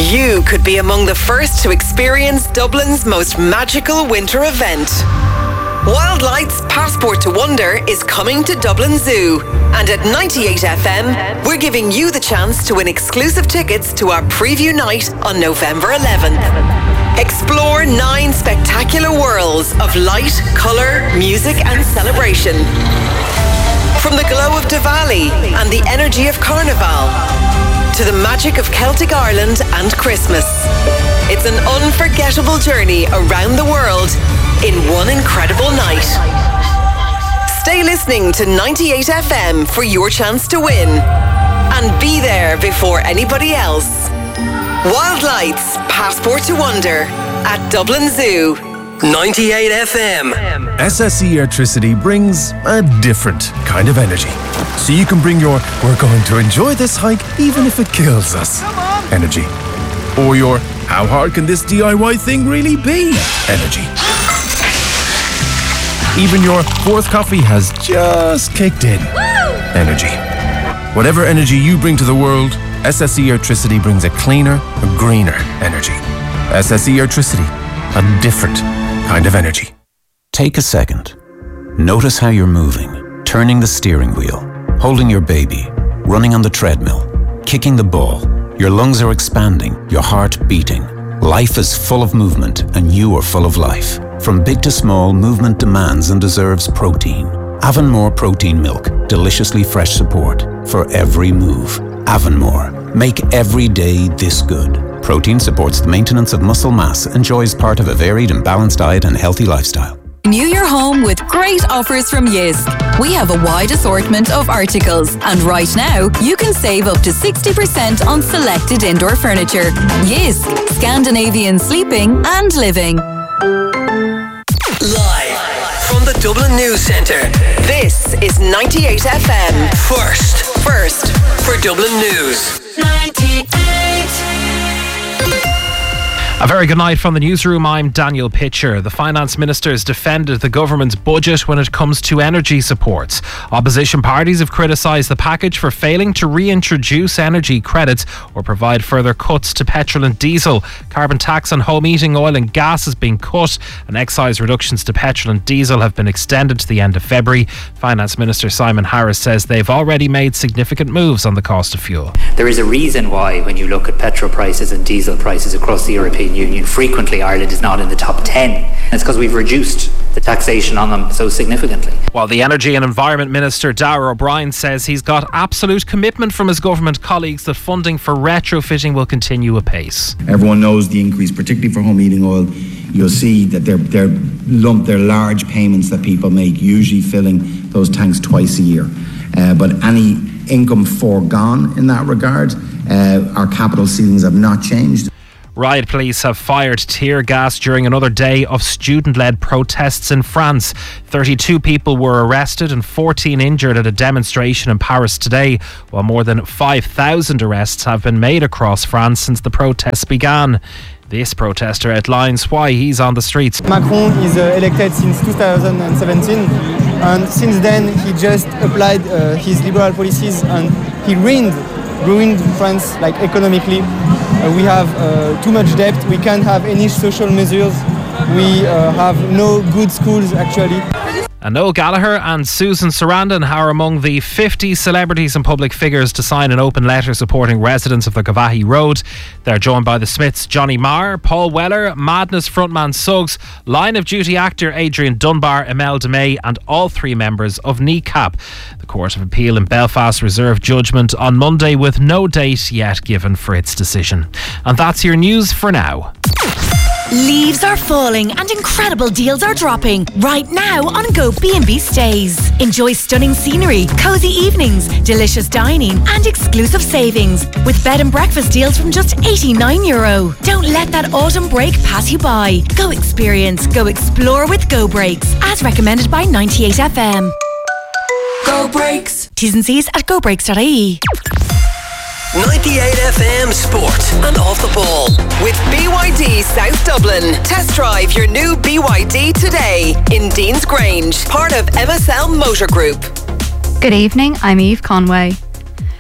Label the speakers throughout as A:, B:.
A: You could be among the first to experience Dublin's most magical winter event. Wild Lights Passport to Wonder is coming to Dublin Zoo. And at 98 FM, we're giving you the chance to win exclusive tickets to our preview night on November 11th. Explore 9 spectacular worlds of light, colour, music and celebration. From the glow of Diwali and the energy of Carnival, to the magic of Celtic Ireland and Christmas. It's an unforgettable journey around the world in one incredible night. Stay listening to 98 FM for your chance to win. And be there before anybody else. Wild Lights Passport to Wonder at Dublin Zoo.
B: 98 FM.
C: SSE Electricity brings a different kind of energy. So you can bring your "we're going to enjoy this hike even if it kills us" energy. Or your "how hard can this DIY thing really be" energy. Even your fourth coffee has just kicked in energy. Whatever energy you bring to the world, SSE Electricity brings a cleaner, a greener energy. SSE Electricity, a different kind of energy.
D: Take a second. Notice how you're moving, turning the steering wheel, holding your baby, running on the treadmill, kicking the ball. Your lungs are expanding, your heart beating. Life is full of movement and you are full of life. From big to small, movement demands and deserves protein. Avonmore Protein Milk, deliciously fresh support for every move. Avonmore, make every day this good. Protein supports the maintenance of muscle mass, enjoys part of a varied and balanced diet and healthy lifestyle.
E: Renew your home with great offers from Jysk. We have a wide assortment of articles, and right now you can save up to 60% on selected indoor furniture. Jysk, Scandinavian sleeping and living.
B: Live from the Dublin News Centre.
A: This is 98 FM.
B: First
A: for Dublin News.
E: 98.
F: A very good night from the newsroom. I'm Daniel Pitcher. The Finance Minister's defended the government's budget when it comes to energy supports. Opposition parties have criticised the package for failing to reintroduce energy credits or provide further cuts to petrol and diesel. Carbon tax on home heating oil and gas has been cut, and excise reductions to petrol and diesel have been extended to the end of February. Finance Minister Simon Harris says they've already made significant moves on the cost of fuel.
G: There is a reason why, when you look at petrol prices and diesel prices across the European Union, frequently Ireland is not in the top 10. It's because we've reduced the taxation on them so significantly.
F: While the Energy and Environment Minister Darragh O'Brien says he's got absolute commitment from his government colleagues that funding for retrofitting will continue apace.
H: Everyone knows the increase, particularly for home heating oil. You'll see that they're large payments that people make, usually filling those tanks twice a year. But any income foregone in that regard, our capital ceilings have not changed.
F: Riot police have fired tear gas during another day of student-led protests in France. 32 people were arrested and 14 injured at a demonstration in Paris today, while more than 5,000 arrests have been made across France since the protests began. This protester outlines why he's on the streets.
I: Macron is elected since 2017, and since then he just applied his liberal policies and he ruined France, like economically. We have too much debt, we can't have any social measures, we have no good schools actually.
F: And Noel Gallagher and Susan Sarandon are among the 50 celebrities and public figures to sign an open letter supporting residents of the Gavahi Road. They're joined by the Smiths' Johnny Marr, Paul Weller, Madness frontman Suggs, Line of Duty actor Adrian Dunbar, Imelda May, and all 3 members of Kneecap. The Court of Appeal in Belfast reserved judgment on Monday with no date yet given for its decision. And that's your news for now.
J: Leaves are falling and incredible deals are dropping right now on Go B&B Stays. Enjoy stunning scenery, cosy evenings, delicious dining and exclusive savings with bed and breakfast deals from just €89. Don't let that autumn break pass you by. Go experience, go explore with Go Breaks, as recommended by 98 FM.
A: Go Breaks.
J: T's and C's at gobreaks.ie.
B: 98 FM Sport and Off the Ball
A: with BYD South Dublin. Test drive your new BYD today in Dean's Grange, part of MSL Motor Group.
K: Good evening, I'm Eve Conway.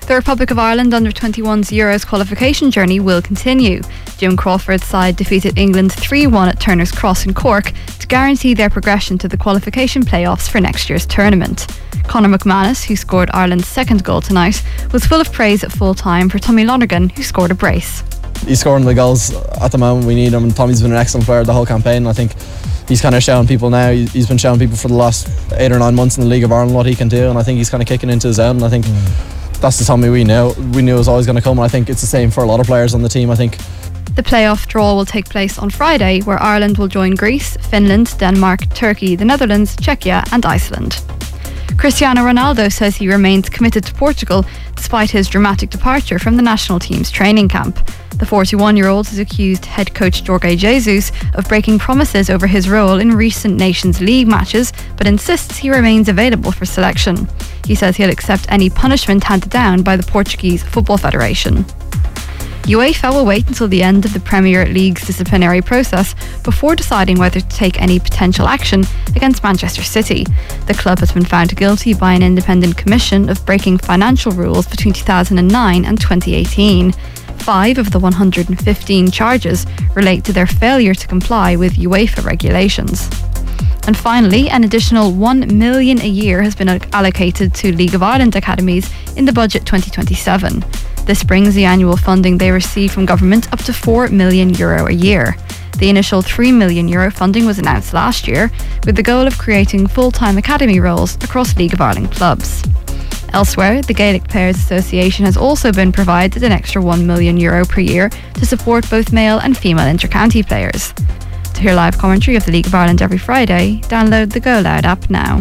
K: The Republic of Ireland under-21's Euros qualification journey will continue. Jim Crawford's side defeated England 3-1 at Turner's Cross in Cork to guarantee their progression to the qualification playoffs for next year's tournament. Conor McManus, who scored Ireland's second goal tonight, was full of praise at full-time for Tommy Lonergan, who scored a brace.
L: He's scoring the goals at the moment we need him, and Tommy's been an excellent player the whole campaign. I think he's kind of showing people now, he's been showing people for the last 8 or 9 months in the League of Ireland what he can do, and I think he's kind of kicking into his own, and I think that's the Tommy we knew was always going to come, and I think it's the same for a lot of players on the team. I think
K: the playoff draw will take place on Friday, where Ireland will join Greece, Finland, Denmark, Turkey, the Netherlands, Czechia and Iceland. Cristiano Ronaldo says he remains committed to Portugal despite his dramatic departure from the national team's training camp. The 41-year-old has accused head coach Jorge Jesus of breaking promises over his role in recent Nations League matches, but insists he remains available for selection. He says he'll accept any punishment handed down by the Portuguese Football Federation. UEFA will wait until the end of the Premier League's disciplinary process before deciding whether to take any potential action against Manchester City. The club has been found guilty by an independent commission of breaking financial rules between 2009 and 2018. 5 of the 115 charges relate to their failure to comply with UEFA regulations. And finally, an additional $1 million a year has been allocated to League of Ireland academies in the budget 2027. This brings the annual funding they receive from government up to €4 million a year. The initial €3 million funding was announced last year, with the goal of creating full-time academy roles across League of Ireland clubs. Elsewhere, the Gaelic Players Association has also been provided an extra €1 million per year to support both male and female inter-county players. To hear live commentary of the League of Ireland every Friday, download the Go Loud app now.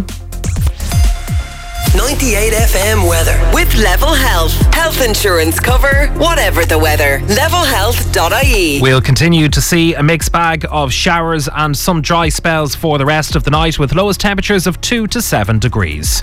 B: 98 FM weather.
A: With Level Health. Health insurance cover, whatever the weather. levelhealth.ie.
F: We'll continue to see a mixed bag of showers and some dry spells for the rest of the night, with lowest temperatures of 2 to 7 degrees.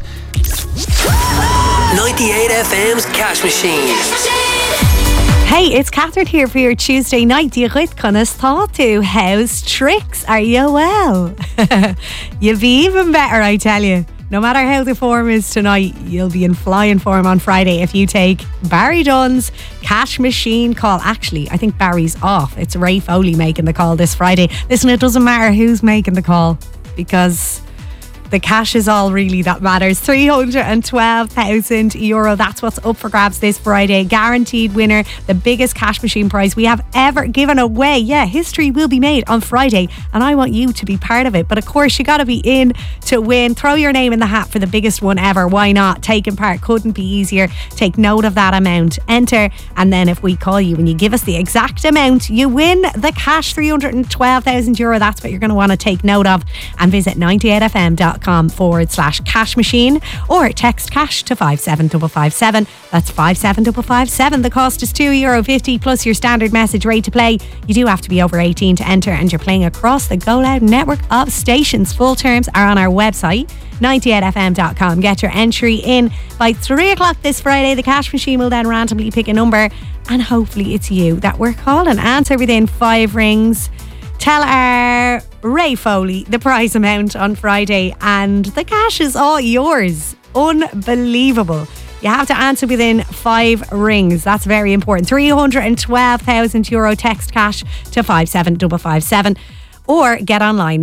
B: 98 FM's Cash Machine.
M: Hey, it's Catherine here for your Tuesday night. Díochait Conas Tátu. How's tricks? Are you well? You'll be even better, I tell you. No matter how the form is tonight, you'll be in flying form on Friday if you take Barry Dunn's Cash Machine call. Actually, I think Barry's off. It's Ray Foley making the call this Friday. Listen, it doesn't matter who's making the call, because the cash is all really that matters. €312,000. That's what's up for grabs this Friday. Guaranteed winner, the biggest Cash Machine prize we have ever given away. Yeah, history will be made on Friday, and I want you to be part of it. But of course, you got to be in to win. Throw your name in the hat for the biggest one ever. Why not? Taking part couldn't be easier. Take note of that amount, enter, and then if we call you and you give us the exact amount, you win the cash, €312,000. That's what you're going to want to take note of. And visit 98fm.com/cash machine, or text cash to 57557. That's 57557. The cost is €2.50 plus your standard message rate to play. You do have to be over 18 to enter, and you're playing across the Go Loud network of stations. Full terms are on our website, 98fm.com. Get your entry in by 3 o'clock this Friday. The Cash Machine will then randomly pick a number, and hopefully it's you that we're calling. Answer within 5 rings. Tell our Ray Foley the prize amount on Friday, and the cash is all yours. Unbelievable. You have to answer within 5 rings. That's very important. €312,000 text cash to 57557. Or get online,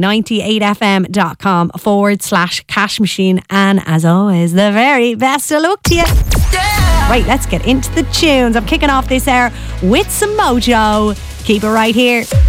M: 98fm.com/cash machine. And as always, the very best of luck to you. Yeah! Right, let's get into the tunes. I'm kicking off this hour with some mojo. Keep it right here.